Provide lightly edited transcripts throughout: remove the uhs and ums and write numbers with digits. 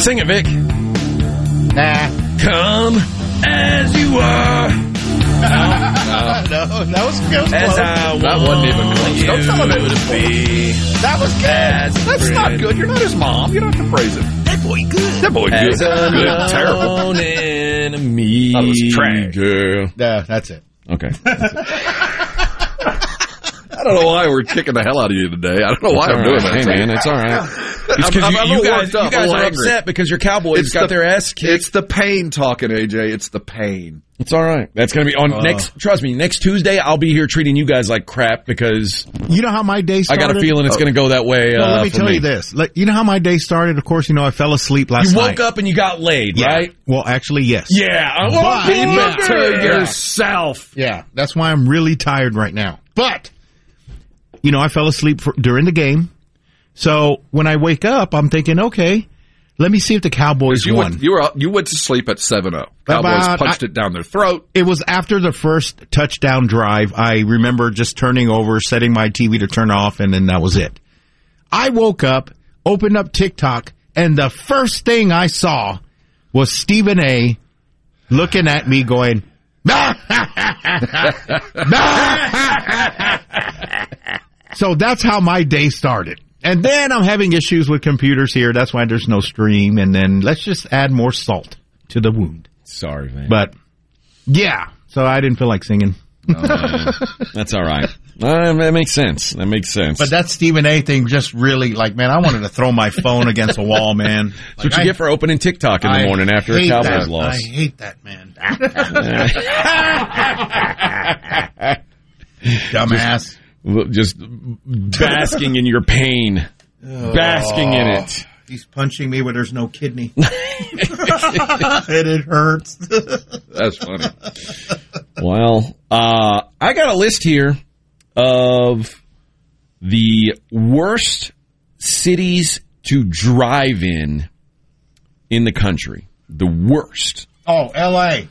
Sing it, Vic. Nah. Come as you are. No, that was close. That wasn't even close. Don't tell him it was be. That was good. That's not good. You're not his mom. You don't have to praise him. That boy good. That boy good. As Good. Terrible. enemy. That was trash. Girl. Yeah, that's it. Okay. I don't know why we're kicking the hell out of you today. I don't know why I'm doing that. Hey, man, it's all right. It's because you guys are upset because your Cowboys got their ass kicked. It's the pain talking, AJ. It's the pain. It's all right. That's going to be on trust me, next Tuesday, I'll be here treating you guys like crap because you know how my day started? I got a feeling it's going to go that way. Well, let me tell you this. You know how my day started? Of course, I fell asleep last night. You woke up and you got laid, right? Well, actually, yes. Yeah. Keep it to yourself. Yeah, that's why I'm really tired right now. But, I fell asleep during the game. So when I wake up, I'm thinking, okay, let me see if the Cowboys won. You went to sleep at 7-0. Cowboys punched it down their throat. It was after the first touchdown drive. I remember just turning over, setting my TV to turn off, and then that was it. I woke up, opened up TikTok, and the first thing I saw was Stephen A. looking at me going, So that's how my day started. And then I'm having issues with computers here. That's why there's no stream. And then let's just add more salt to the wound. Sorry, man. But, yeah. So I didn't feel like singing. That's all right. That makes sense. But that Stephen A. thing just really, man, I wanted to throw my phone against a wall, man. That's what you get for opening TikTok in the morning after a Cowboys loss. I hate that, man. Dumbass. Just basking in your pain. Basking in it. He's punching me where there's no kidney. And it hurts. That's funny. Well, I got a list here of the worst cities to drive in the country. The worst. Oh, L.A.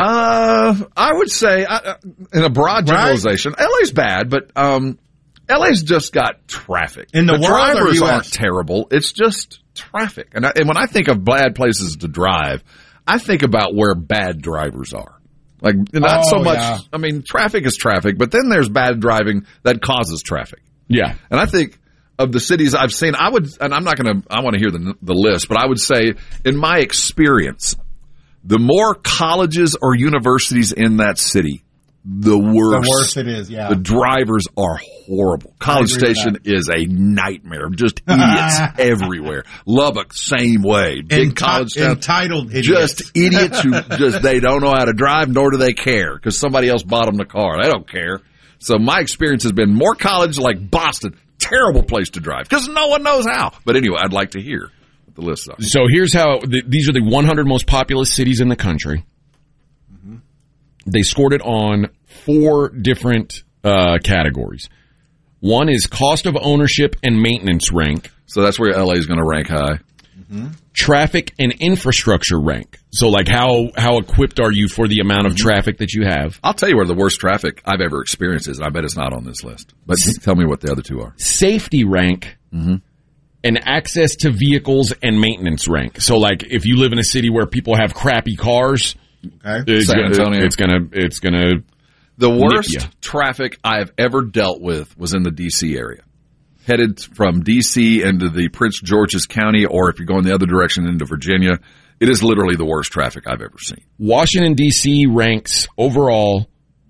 I would say, in a broad generalization, LA's bad, but LA's just got traffic. In the world, or drivers US? aren't terrible. It's just traffic. And when I think of bad places to drive, I think about where bad drivers are. Not so much. Yeah. I mean, traffic is traffic, but then there's bad driving that causes traffic. Yeah. And I think of the cities I've seen, I want to hear the list, but I would say, in my experience, the more colleges or universities in that city, the worse. The worse it is, yeah. The drivers are horrible. College Station is a nightmare. Just idiots everywhere. Lubbock, same way. Big college town. Entitled idiots. Just idiots who they don't know how to drive, nor do they care, because somebody else bought them the car. They don't care. So my experience has been more college like Boston. Terrible place to drive, because no one knows how. But anyway, I'd like to hear the list are. So here's how these are the 100 most populous cities in the country. Mm-hmm. They scored it on 4 different categories. One is cost of ownership and maintenance rank. So that's where LA is going to rank high. Mm-hmm. Traffic and infrastructure rank. So how equipped are you for the amount of traffic that you have? I'll tell you where the worst traffic I've ever experienced is, and I bet it's not on this list. But tell me what the other 2 are. Safety rank. Mm-hmm. And access to vehicles and maintenance rank. So, if you live in a city where people have crappy cars, it's gonna. The worst traffic I have ever dealt with was in the D.C. area. Headed from D.C. into the Prince George's County, or if you're going the other direction into Virginia, it is literally the worst traffic I've ever seen. Washington, D.C. ranks overall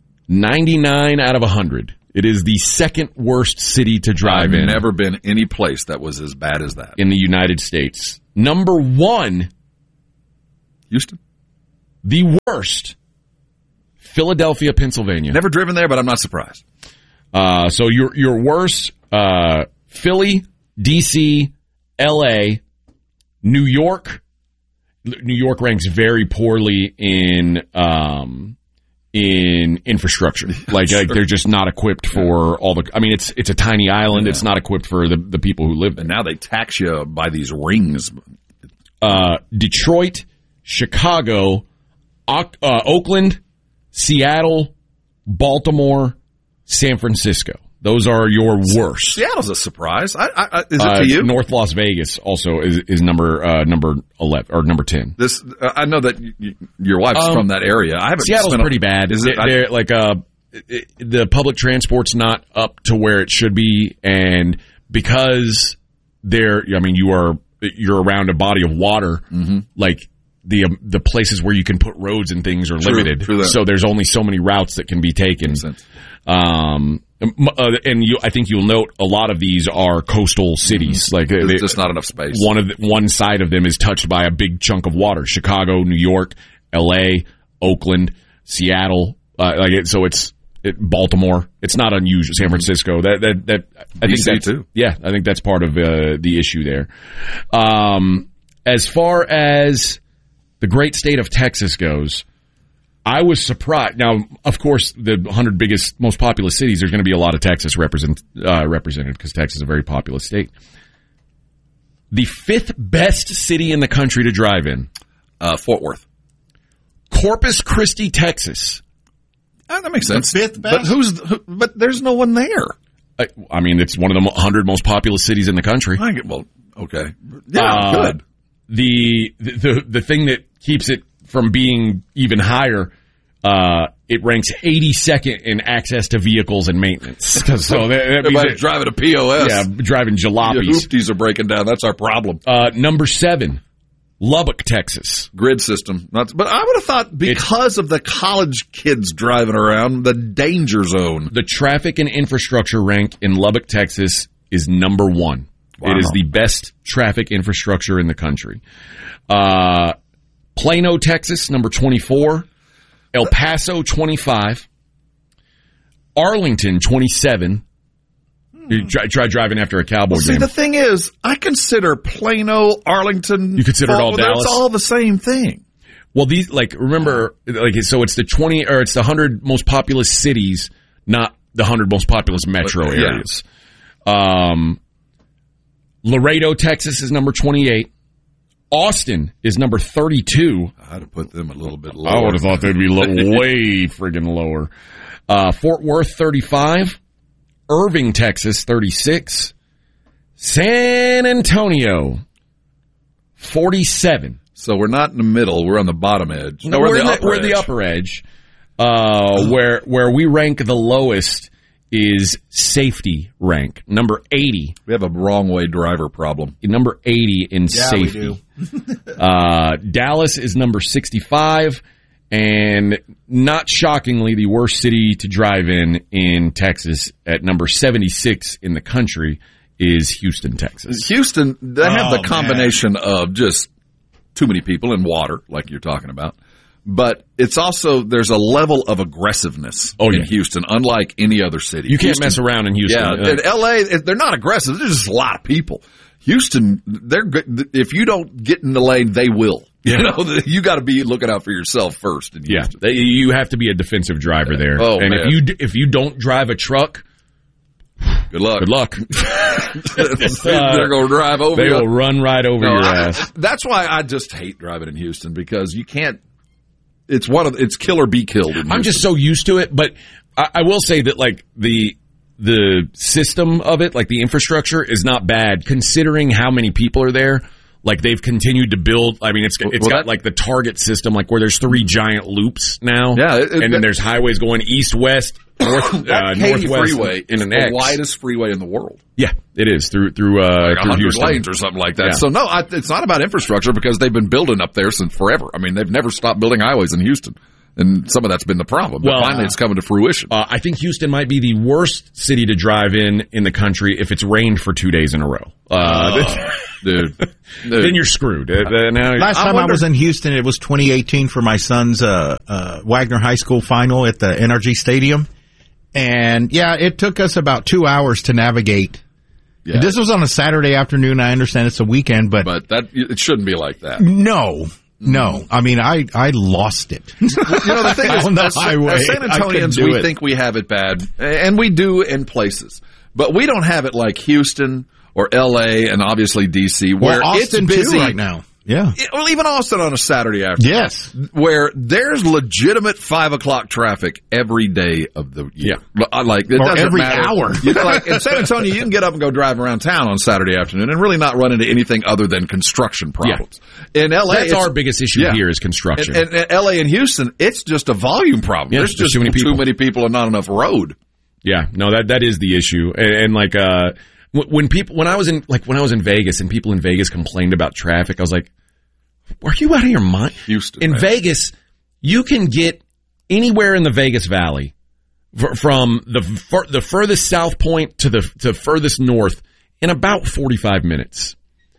99 out of 100. It is the second worst city to drive in. I've never been any place that was as bad as that. In the United States. Number 1. Houston. The worst. Philadelphia, Pennsylvania. Never driven there, but I'm not surprised. So your worst, Philly, D.C., L.A., New York. New York ranks very poorly in infrastructure. They're just not equipped for all the. I mean, it's a tiny island. Yeah. It's not equipped for the people who live there. And now they tax you by these rings. Detroit, Chicago, Oakland, Seattle, Baltimore, San Francisco. Those are your worst. Seattle's a surprise. Is it to you? North Las Vegas also is number 11 or number 10. This I know that your wife's from that area. I haven't. Seattle's pretty bad. Is it? They're like the public transport's not up to where it should be, and because you're around a body of water, like the places where you can put roads and things are limited. True. So there's only so many routes that can be taken. I think you'll note a lot of these are coastal cities. Like there's just not enough space. One side of them is touched by a big chunk of water. Chicago, New York, L.A., Oakland, Seattle. It's Baltimore. It's not unusual. San Francisco. I think that's too. Yeah, I think that's part of the issue there. As far as the great state of Texas goes, I was surprised. Now, of course, the 100 biggest, most populous cities, there's going to be a lot of Texas represented because Texas is a very populous state. The 5th best city in the country to drive in. Fort Worth. Corpus Christi, Texas. That makes sense. The 5th best? But there's no one there. I mean, it's one of the 100 most populous cities in the country. Okay. Yeah, good. The thing that keeps it from being even higher, it ranks 82nd in access to vehicles and maintenance. So that means driving a POS. Yeah, driving jalopies. Your hoopties are breaking down. That's our problem. Number 7, Lubbock, Texas. Grid system. But I would have thought because of the college kids driving around, the danger zone. The traffic and infrastructure rank in Lubbock, Texas is number 1. Wow. It is the best traffic infrastructure in the country. Plano, Texas, number 24. El Paso, 25. Arlington, 27. You try driving after a Cowboy game. See, the thing is, I consider Plano, Arlington. You consider it all Dallas? It's all the same thing. Well, these, remember, so it's it's the 100 most populous cities, not the 100 most populous metro areas. Laredo, Texas is number 28. Austin is number 32. I'd have put them a little bit lower. I would have thought they'd be way friggin' lower. Fort Worth, 35. Irving, Texas, 36. San Antonio, 47. So we're not in the middle. We're on the bottom edge. No, we're in the upper edge. Where we rank the lowest is safety rank, number 80. We have a wrong way driver problem. Number 80 in safety. We do. Dallas is number 65, and not shockingly, the worst city to drive in Texas at number 76 in the country is Houston, Texas. Houston, they have the combination of just too many people and water, like you're talking about. But it's also, there's a level of aggressiveness in Houston, unlike any other city. You can't mess around in Houston. Yeah, in L.A., they're not aggressive. There's just a lot of people. Houston, if you don't get in the lane, they will. Yeah. You got to be looking out for yourself first in Houston. Yeah, you have to be a defensive driver there. Oh, and man. if you don't drive a truck, good luck. Good luck. They're going to drive over you. They will run right over your ass. That's why I just hate driving in Houston, because you can't. It's kill or be killed. I'm just so used to it, but I will say that the system of it, like the infrastructure, is not bad considering how many people are there. Like they've continued to build. I mean, it's got like the Target system, like where there's 3 giant loops now. Yeah, and then there's highways going east, west, northwest, freeway in an the X. widest freeway in the world. Yeah, it is through like 100 Houston. lanes or something like that. Yeah. So no, it's not about infrastructure, because they've been building up there since forever. I mean, they've never stopped building highways in Houston. And some of that's been the problem. But finally, it's coming to fruition. I think Houston might be the worst city to drive in the country if it's rained for 2 days in a row. Dude. Then you're screwed. Last time I was in Houston, it was 2018 for my son's Wagner High School final at the NRG Stadium. And, it took us about 2 hours to navigate. Yeah. This was on a Saturday afternoon. I understand it's a weekend, but it shouldn't be like that. No, I mean, I lost it. The thing is, on the highway, as San Antonians, we think we have it bad, and we do in places, but we don't have it like Houston or L.A. and obviously D.C., where Austin it's busy too right now. Yeah. Well, even Austin on a Saturday afternoon. Yes. Where there's legitimate 5 o'clock traffic every day of the year. Like, it or doesn't every matter. hour. Like in San Antonio, you can get up and go drive around town on Saturday afternoon and really not run into anything other than construction problems. In LA, That's our biggest issue here is construction. And LA and Houston, it's just a volume problem. Yeah, there's just too many people and not enough road. Yeah, no, that is the issue. And like, when I was in Vegas and people in Vegas complained about traffic, I was like, are you out of your mind? Houston, in man. Vegas, you can get anywhere in the Vegas Valley from the furthest south point to the furthest north in about 45 minutes.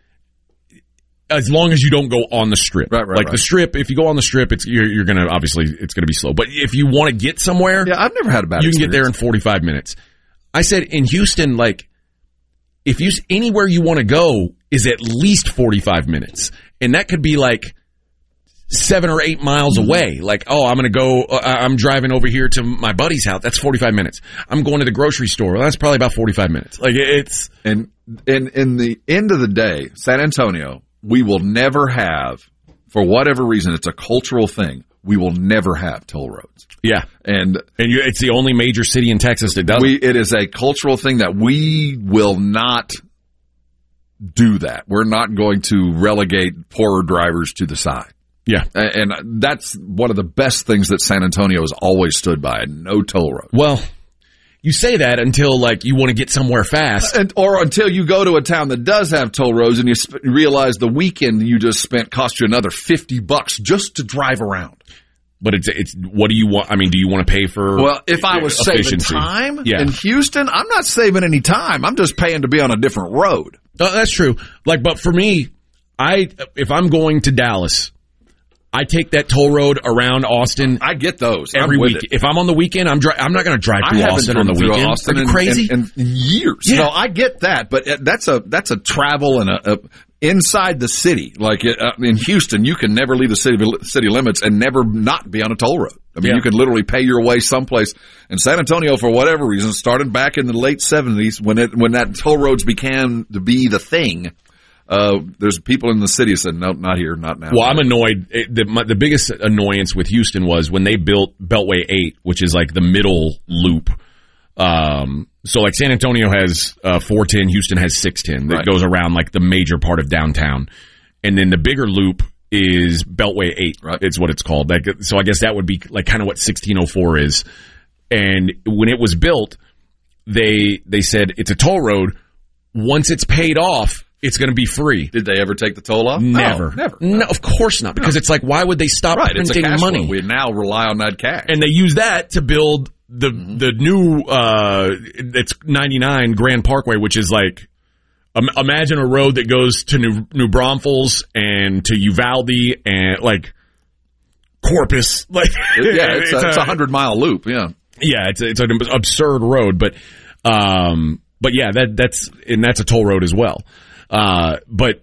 As long as you don't go on the strip. Right. The strip, if you go on the strip, you're going to, obviously, it's going to be slow. But if you want to get somewhere, yeah, I've never had a bad experience. You can get there in 45 minutes. I said in Houston, like, if you anywhere you want to go is at least 45 minutes. And that could be like 7 or 8 miles away. Like, oh, I'm going to go, I'm driving over here to my buddy's house. That's 45 minutes. I'm going to the grocery store. Well, that's probably about 45 minutes. Like, it's. And in the end of the day, San Antonio, we will never have, for whatever reason, it's a cultural thing, we will never have toll roads. Yeah. And it's the only major city in Texas that doesn't. It is a cultural thing that we will not do that. We're not going to relegate poorer drivers to the side. Yeah. And that's one of the best things that San Antonio has always stood by, no toll road. Well, you say that until, like, you want to get somewhere fast. Or until you go to a town that does have toll roads and you realize the weekend you just spent cost you another $50 just to drive around. But it's what do you want? I mean, do you want to pay for Well, if I was saving time in Houston, I'm not saving any time. I'm just paying to be on a different road. That's true. Like, but for me, if I'm going to Dallas, I take that toll road around Austin. I get those every week. If I'm on the weekend, I'm not going to drive through Austin on the weekend. Austin Are you crazy? In years. Yeah. No, I get that, but that's a travel and a inside the city. Like in Houston, you can never leave the city limits and never not be on a toll road. I mean, you can literally pay your way someplace. In San Antonio, for whatever reason, started back in the late 70s when that toll roads began to be the thing. There's people in the city who said, nope, not here, not now. Well, I'm annoyed. The biggest annoyance with Houston was when they built Beltway 8, which is like the middle loop. So like San Antonio has 410, Houston has 610 that goes around like the major part of downtown. And then the bigger loop is Beltway 8. Right. It's what it's called. So I guess that would be like kind of what 1604 is. And when it was built, they said it's a toll road. Once it's paid off, it's going to be free. Did they ever take the toll off? Never. Oh, never. No, of course not. Because it's like, why would they stop printing money? We now rely on that cash. And they use that to build the new, it's 99 Grand Parkway, which is like, imagine a road that goes to New Braunfels and to Uvalde and like Corpus. Like, it's a 100-mile loop. Yeah. Yeah. It's an absurd road, but yeah, that's a toll road as well. But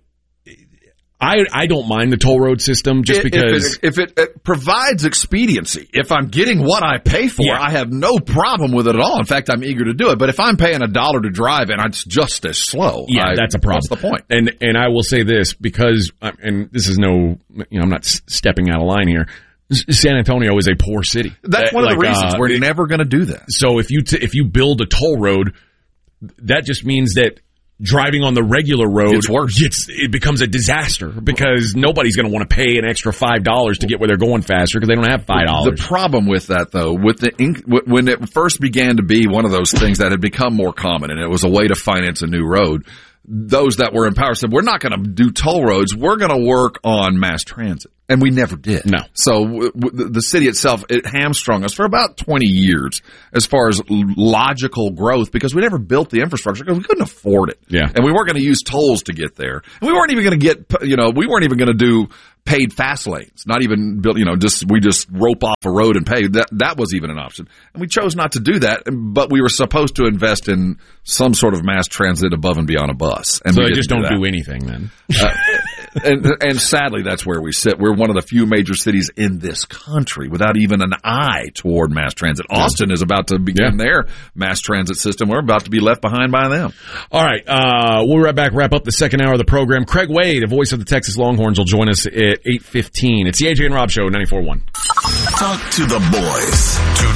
I don't mind the toll road system just because if it provides expediency. If I'm getting what I pay for, I have no problem with it at all. In fact, I'm eager to do it. But if I'm paying $1 to drive and it's just as slow, that's a problem. What's the point? And I will say this because, and this is I'm not stepping out of line here. San Antonio is a poor city. That's one of the reasons we're never going to do that. So if you build a toll road, that just means that driving on the regular road it becomes a disaster because nobody's going to want to pay an extra $5 to get where they're going faster because they don't have $5. The problem with that, though, when it first began to be one of those things that had become more common and it was a way to finance a new road, those that were in power said, we're not going to do toll roads. We're going to work on mass transit. And we never did. No. So the city itself, it hamstrung us for about 20 years as far as logical growth because we never built the infrastructure because we couldn't afford it. Yeah. And we weren't going to use tolls to get there. And we weren't even going to we weren't even going to do paid fast lanes. Not even built, we just rope off a road and pay. That was even an option. And we chose not to do that, but we were supposed to invest in some sort of mass transit above and beyond a bus. And so they just don't do anything then. And sadly, that's where we sit. We're one of the few major cities in this country without even an eye toward mass transit. Austin is about to begin their mass transit system. We're about to be left behind by them. All right. We'll be right back, wrap up the second hour of the program. Craig Wade, the voice of the Texas Longhorns, will join us at 8:15. It's the AJ and Rob Show, 94.1. Talk to the boys.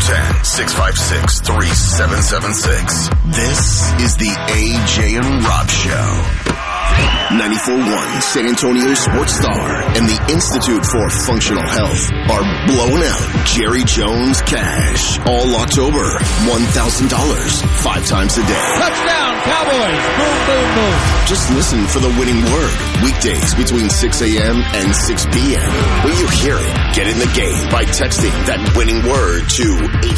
210-656-3776. This is the AJ and Rob Show. 94.1 San Antonio Sports Star and the Institute for Functional Health are blowing out Jerry Jones cash all October. $1,000 5 times a day. Touchdown, Cowboys. Boom, boom, boom. Just listen for the winning word. Weekdays between 6 a.m. and 6 p.m. When you hear it, get in the game by texting that winning word to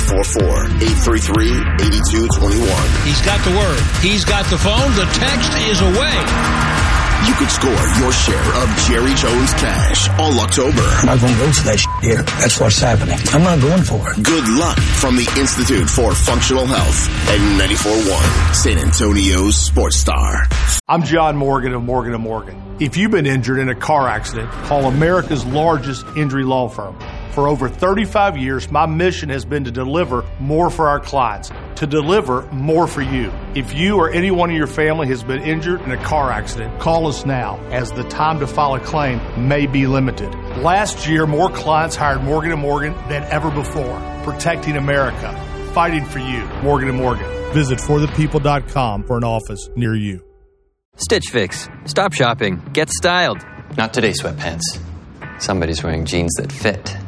844-833-8221. He's got the word. He's got the phone. The text is away. You could score your share of Jerry Jones cash all October. I'm not going to go to that here. That's what's happening. I'm not going for it. Good luck from the Institute for Functional Health at 94.1 San Antonio's Sports Star. I'm John Morgan of Morgan & Morgan. If you've been injured in a car accident, call America's largest injury law firm. For over 35 years, my mission has been to deliver more for our clients, to deliver more for you. If you or anyone in your family has been injured in a car accident, call us now, as the time to file a claim may be limited. Last year, more clients hired Morgan & Morgan than ever before, protecting America, fighting for you. Morgan & Morgan. Visit forthepeople.com for an office near you. Stitch Fix. Stop shopping. Get styled. Not today, sweatpants. Somebody's wearing jeans that fit.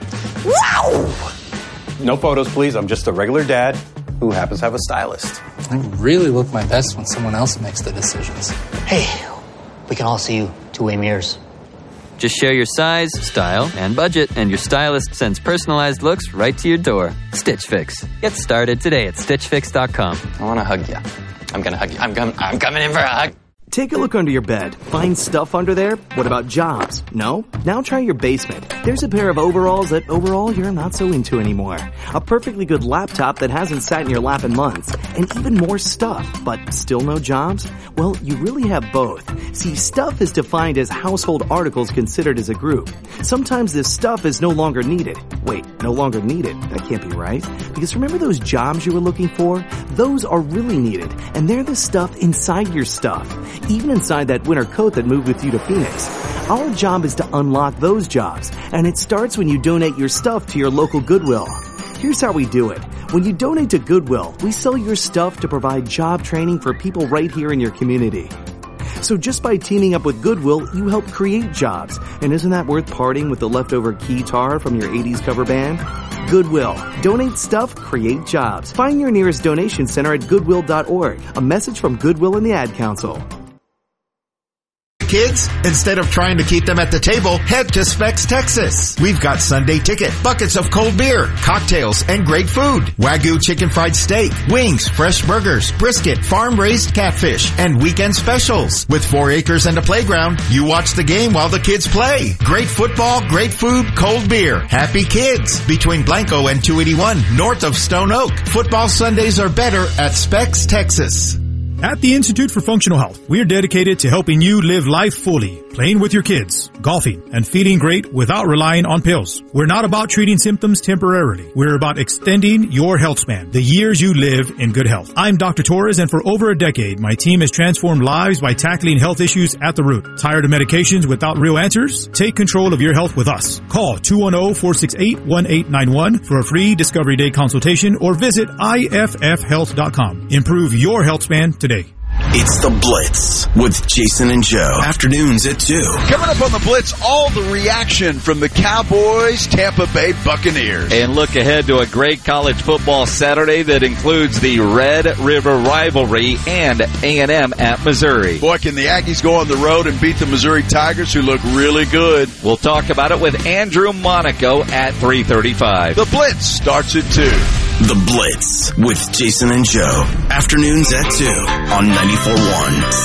Wow! No photos, please. I'm just a regular dad who happens to have a stylist. I really look my best when someone else makes the decisions. Hey, we can all see you two-way mirrors. Just share your size, style, and budget, and your stylist sends personalized looks right to your door. Stitch Fix. Get started today at StitchFix.com. I want to hug you. I'm going to hug you. I'm coming in for a hug. Take a look under your bed. Find stuff under there? What about jobs? No? Now try your basement. There's a pair of overalls that overall you're not so into anymore. A perfectly good laptop that hasn't sat in your lap in months. And even more stuff, but still no jobs? Well, you really have both. See, stuff is defined as household articles considered as a group. Sometimes this stuff is no longer needed. Wait, no longer needed? That can't be right. Because remember those jobs you were looking for? Those are really needed. And they're the stuff inside your stuff. Even inside that winter coat that moved with you to Phoenix. Our job is to unlock those jobs, and it starts when you donate your stuff to your local Goodwill. Here's how we do it. When you donate to Goodwill, we sell your stuff to provide job training for people right here in your community. So just by teaming up with Goodwill, you help create jobs. And isn't that worth parting with the leftover guitar from your 80s cover band? Goodwill. Donate stuff, create jobs. Find your nearest donation center at goodwill.org. A message from Goodwill and the Ad Council. Kids, instead of trying to keep them at the table, head to Specs, Texas. We've got Sunday ticket, buckets of cold beer, cocktails, and great food. Wagyu chicken fried steak, wings, fresh burgers, brisket, farm-raised catfish, and weekend specials. With 4 acres and a playground, you watch the game while the kids play. Great football, great food, cold beer. Happy kids. Between Blanco and 281, north of Stone Oak. Football Sundays are better at Specs, Texas. At the Institute for Functional Health, we are dedicated to helping you live life fully, playing with your kids, golfing, and feeling great without relying on pills. We're not about treating symptoms temporarily. We're about extending your health span, the years you live in good health. I'm Dr. Torres, and for over a decade, my team has transformed lives by tackling health issues at the root. Tired of medications without real answers? Take control of your health with us. Call 210-468-1891 for a free Discovery Day consultation or visit IFFhealth.com. Improve your health span today. It's The Blitz with Jason and Joe. Afternoons at 2. Coming up on The Blitz, all the reaction from the Cowboys, Tampa Bay Buccaneers. And look ahead to a great college football Saturday that includes the Red River rivalry and A&M at Missouri. Boy, can the Aggies go on the road and beat the Missouri Tigers, who look really good. We'll talk about it with Andrew Monaco at 3:35. The Blitz starts at 2. The Blitz with Jason and Joe. Afternoons at 2 on 94.1